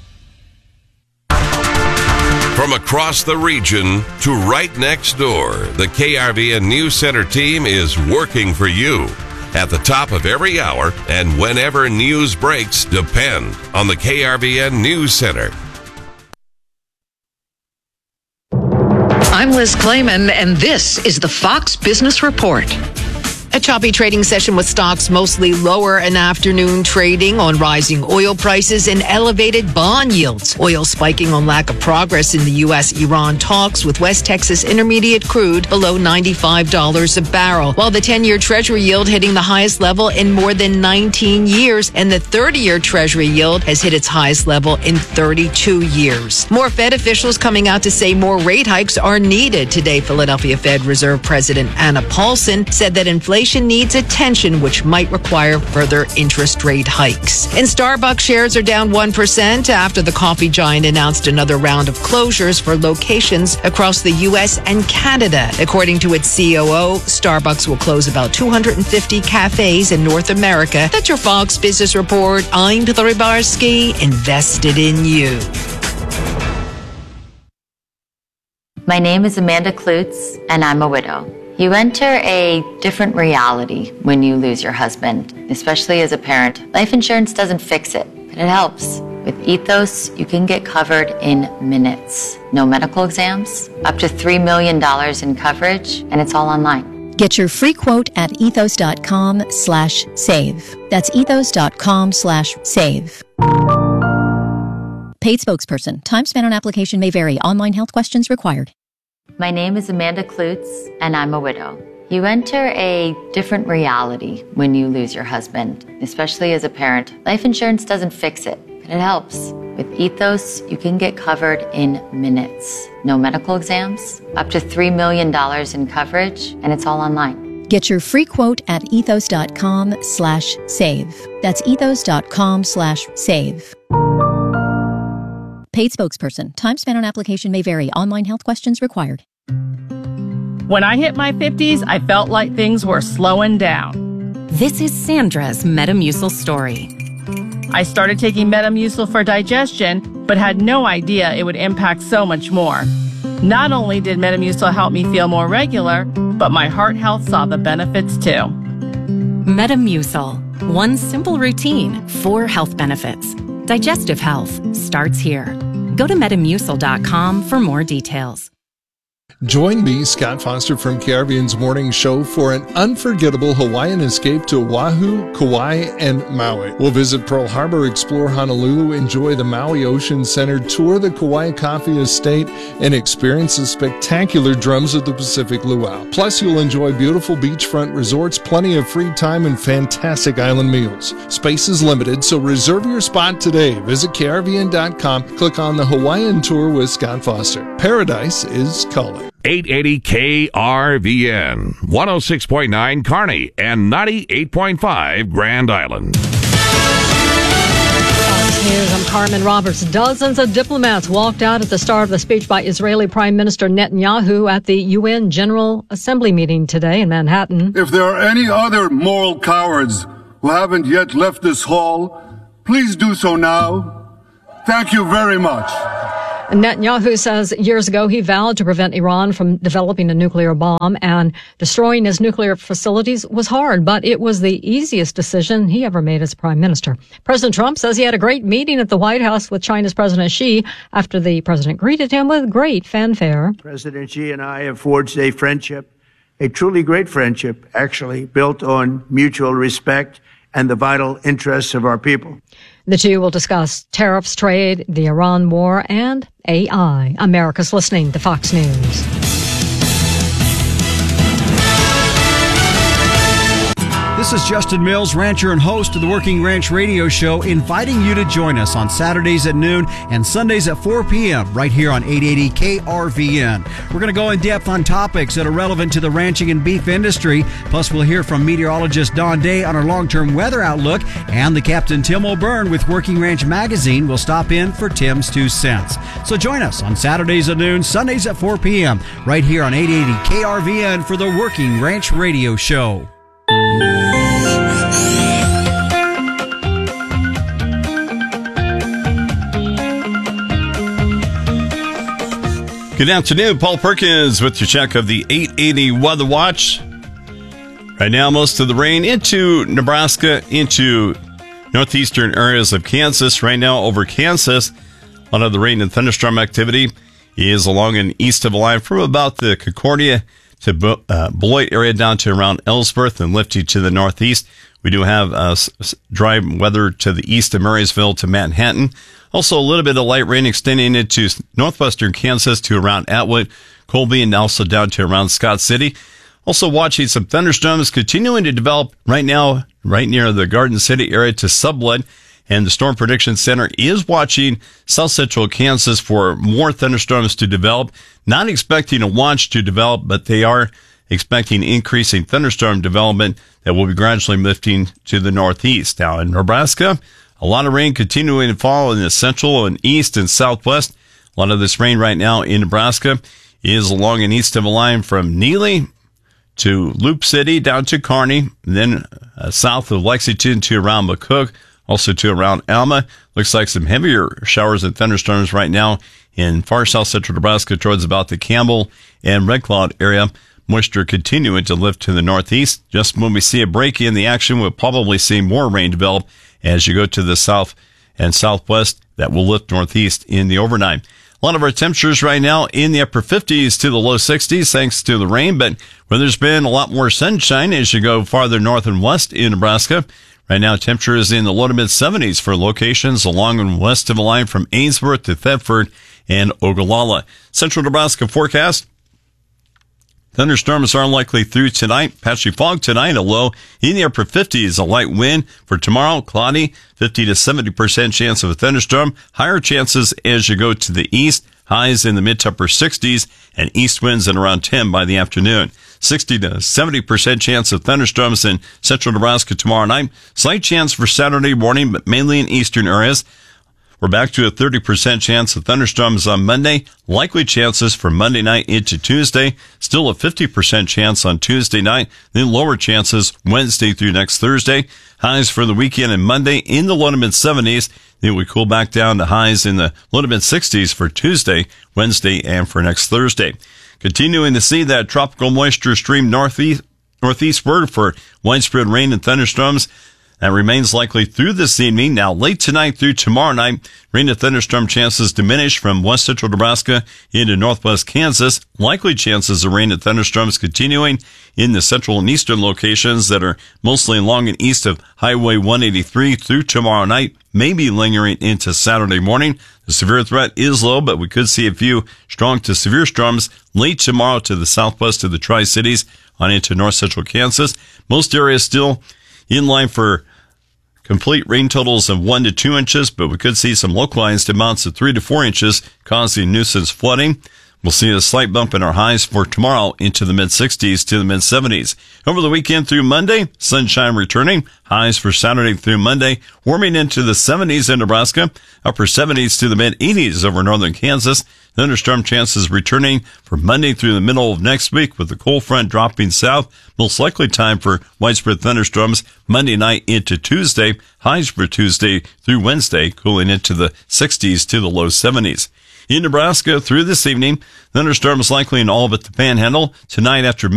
From across the region to right next door, the K R V N News Center team is working for you. At the top of every hour and whenever news breaks, depend on the K R V N News Center. I'm Liz Clayman, and this is the Fox Business Report. A choppy trading session with stocks mostly lower in afternoon trading on rising oil prices and elevated bond yields. Oil spiking on lack of progress in the U S Iran talks, with West Texas Intermediate crude below ninety-five dollars a barrel, while the ten-year Treasury yield hitting the highest level in more than nineteen years, and the thirty-year Treasury yield has hit its highest level in thirty-two years. More Fed officials coming out to say more rate hikes are needed. Today, Philadelphia Fed Reserve President Anna Paulson said that inflation needs attention, which might require further interest rate hikes. And Starbucks shares are down one percent after the coffee giant announced another round of closures for locations across the U S and Canada. According to its C O O, Starbucks will close about two hundred fifty cafes in North America. That's your Fox Business Report. I'm Pilar Rybarski, invested in you. My name is Amanda Klutz, and I'm a widow. You enter a different reality when you lose your husband, especially as a parent. Life insurance doesn't fix it, but it helps. With Ethos, you can get covered in minutes. No medical exams, up to three million dollars in coverage, and it's all online. Get your free quote at ethos.com slash save. That's ethos.com slash save. Paid spokesperson. Time spent on application may vary. Online health questions required. My name is Amanda Klutz, and I'm a widow. You enter a different reality when you lose your husband, especially as a parent. Life insurance doesn't fix it, but it helps. With Ethos, you can get covered in minutes. No medical exams, up to three million dollars in coverage, and it's all online. Get your free quote at ethos.com slash save. That's ethos.com slash save. Paid spokesperson. Time spent on application may vary. Online health questions required. When I hit my fifties, I felt like things were slowing down. This is Sandra's Metamucil story. I started taking Metamucil for digestion, but had no idea it would impact so much more. Not only did Metamucil help me feel more regular, but my heart health saw the benefits too. Metamucil. One simple routine, four health benefits. Digestive health starts here. Go to metamucil dot com for more details. Join me, Scott Foster from K R V N's Morning Show, for an unforgettable Hawaiian escape to Oahu, Kauai, and Maui. We'll visit Pearl Harbor, explore Honolulu, enjoy the Maui Ocean Center, tour the Kauai Coffee Estate, and experience the spectacular drums of the Pacific Luau. Plus, you'll enjoy beautiful beachfront resorts, plenty of free time, and fantastic island meals. Space is limited, so reserve your spot today. Visit K R V N dot com, click on the Hawaiian Tour with Scott Foster. Paradise is calling. eight eighty K R V N, one oh six point nine Kearney, and ninety-eight point five Grand Island. Fox News, I'm Carmen Roberts. Dozens of diplomats walked out at the start of the speech by Israeli Prime Minister Netanyahu at the U N General Assembly meeting today in Manhattan. If there are any other moral cowards who haven't yet left this hall, please do so now. Thank you very much. Netanyahu says years ago he vowed to prevent Iran from developing a nuclear bomb, and destroying his nuclear facilities was hard, but it was the easiest decision he ever made as prime minister. President Trump says he had a great meeting at the White House with China's President Xi after the president greeted him with great fanfare. President Xi and I have forged a friendship, a truly great friendship, actually, built on mutual respect and the vital interests of our people. The two will discuss tariffs, trade, the Iran war, and A I. America's listening to Fox News. This is Justin Mills, rancher and host of the Working Ranch Radio Show, inviting you to join us on Saturdays at noon and Sundays at four p.m. right here on eight eighty K R V N. We're going to go in depth on topics that are relevant to the ranching and beef industry. Plus, we'll hear from meteorologist Don Day on our long-term weather outlook, and the Captain Tim O'Byrne with Working Ranch Magazine will stop in for Tim's Two Cents. So join us on Saturdays at noon, Sundays at four p.m. right here on eight eighty K R V N for the Working Ranch Radio Show. Good afternoon, Paul Perkins with your check of the eight eighty Weather Watch. Right now, most of the rain into Nebraska, into northeastern areas of Kansas. Right now, over Kansas, a lot of the rain and thunderstorm activity is along and east of the line from about the Concordia to uh, Beloit area down to around Ellsworth and Lifty to the northeast. We do have uh, dry weather to the east of Marysville to Manhattan. Also, a little bit of light rain extending into northwestern Kansas to around Atwood, Colby, and also down to around Scott City. Also watching some thunderstorms continuing to develop right now, right near the Garden City area to Sublette. And the Storm Prediction Center is watching south central Kansas for more thunderstorms to develop. Not expecting a watch to develop, but they are expecting increasing thunderstorm development that will be gradually lifting to the northeast. Now in Nebraska, a lot of rain continuing to fall in the central and east and southwest. A lot of this rain right now in Nebraska is along and east of a line from Neely to Loop City down to Kearney, then uh, south of Lexington to around McCook, also to around Alma. Looks like some heavier showers and thunderstorms right now in far south central Nebraska towards about the Campbell and Red Cloud area. Moisture continuing to lift to the northeast. Just when we see a break in the action, we'll probably see more rain develop as you go to the south and southwest. That will lift northeast in the overnight. A lot of our temperatures right now in the upper fifties to the low sixties thanks to the rain, but where there's been a lot more sunshine as you go farther north and west in Nebraska. Right now, temperature is in the low to mid seventies for locations along and west of the line from Ainsworth to Thetford and Ogallala. Central Nebraska forecast. Thunderstorms are likely through tonight. Patchy fog tonight, a low in the upper fifties, a light wind. For tomorrow, cloudy, fifty to seventy percent chance of a thunderstorm. Higher chances as you go to the east. Highs in the mid to upper sixties and east winds at around ten by the afternoon. sixty to seventy percent chance of thunderstorms in central Nebraska tomorrow night. Slight chance for Saturday morning, but mainly in eastern areas. We're back to a thirty percent chance of thunderstorms on Monday. Likely chances for Monday night into Tuesday. Still a fifty percent chance on Tuesday night. Then lower chances Wednesday through next Thursday. Highs for the weekend and Monday in the low to mid seventies. Then we cool back down to highs in the low to mid sixties for Tuesday, Wednesday, and for next Thursday. Continuing to see that tropical moisture stream northeast, northeastward for widespread rain and thunderstorms. That remains likely through this evening. Now, late tonight through tomorrow night, rain and thunderstorm chances diminish from west central Nebraska into northwest Kansas. Likely chances of rain and thunderstorms continuing in the central and eastern locations that are mostly along and east of Highway one eighty-three through tomorrow night, maybe lingering into Saturday morning. The severe threat is low, but we could see a few strong to severe storms late tomorrow to the southwest of the Tri-Cities on into north central Kansas. Most areas still in line for complete rain totals of one to two inches, but we could see some localized amounts of three to four inches causing nuisance flooding. We'll see a slight bump in our highs for tomorrow into the mid sixties to the mid seventies. Over the weekend through Monday, sunshine returning. Highs for Saturday through Monday, warming into the seventies in Nebraska, upper seventies to the mid eighties over northern Kansas. Thunderstorm chances returning for Monday through the middle of next week with the cold front dropping south. Most likely time for widespread thunderstorms Monday night into Tuesday. Highs for Tuesday through Wednesday, cooling into the sixties to the low seventies. In Nebraska through this evening, thunderstorms likely in all but the Panhandle. Tonight after